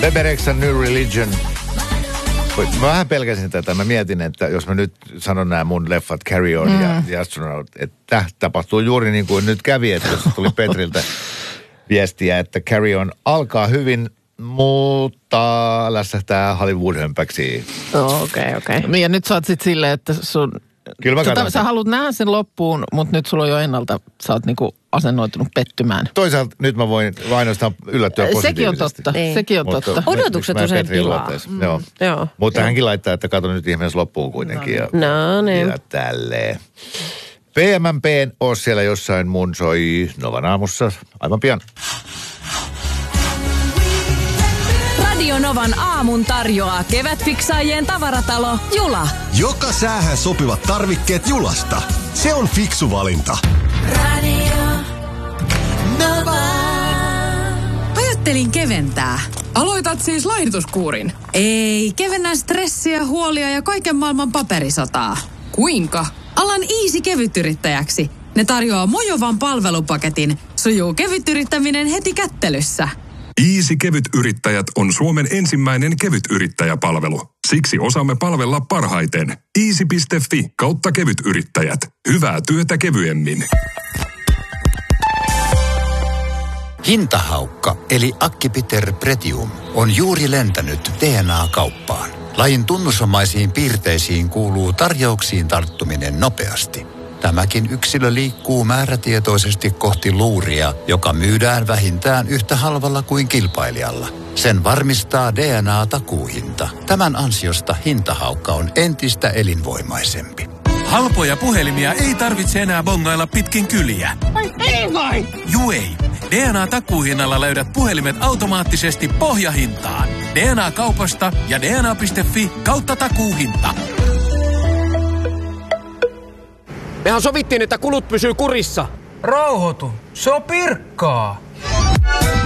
Bebe Rexhan New Religion. Mä vähän pelkäsin tätä. Mä mietin, että jos mä nyt sanon nämä mun leffat Carry On ja Astronaut, että tapahtuu juuri niin kuin nyt kävi, että jos tuli Petriltä viestiä, että Carry On alkaa hyvin, mutta lässähtää Hollywood-hömpäksiin. Okei. No ja nyt sä oot sit silleen, että sun... Kyllä mä sä haluat nähdä sen loppuun, mutta nyt sulla on jo ennalta, sä oot niinku asennoitunut pettymään. Toisaalta nyt mä voin ainoastaan yllättyä positiivisesti. Sekin on totta. Odotukset usein pilaa. Joo. Mutta hänkin laittaa, että kato nyt ihmeessä loppuun kuitenkin. Ja tälleen. PMMPn oo siellä jossain mun soi Novan aamussa aivan pian. Radio Novan aamun tarjoaa kevätfiksaajien tavaratalo Jula. Joka säähän sopivat tarvikkeet Julasta. Se on fiksu valinta. Radio Nova. Ajattelin keventää. Aloitat siis laihdutuskuurin? Ei, kevennän stressiä, huolia ja kaiken maailman paperisotaa. Kuinka? Alan Easy-kevytyrittäjäksi. Ne tarjoaa mojovan palvelupaketin. Sujuu kevytyrittäminen heti kättelyssä. Easy Kevytyrittäjät on Suomen ensimmäinen kevytyrittäjäpalvelu. Siksi osaamme palvella parhaiten. Easy.fi/kevytyrittäjät. Hyvää työtä kevyemmin. Hintahaukka eli Acipiter pretium on juuri lentänyt DNA-kauppaan. Lajin tunnusomaisiin piirteisiin kuuluu tarjouksiin tarttuminen nopeasti. Tämäkin yksilö liikkuu määrätietoisesti kohti luuria, joka myydään vähintään yhtä halvalla kuin kilpailijalla. Sen varmistaa DNA-takuuhinta. Tämän ansiosta hintahaukka on entistä elinvoimaisempi. Halpoja puhelimia ei tarvitse enää bongailla pitkin kyliä. Ei vai! Juu ei. DNA-takuuhinnalla löydät puhelimet automaattisesti pohjahintaan. DNA-kaupasta ja dna.fi/takuuhinta. Mehän sovittiin, että kulut pysyy kurissa. Rauhoitu. Se on Pirkkaa.